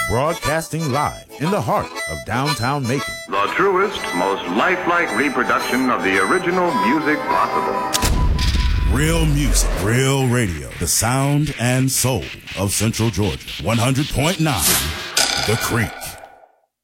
broadcasting live in the heart of downtown Macon. The truest, most lifelike reproduction of the original music possible. Real music, real radio, the sound and soul of Central Georgia. 100.9, The Creek.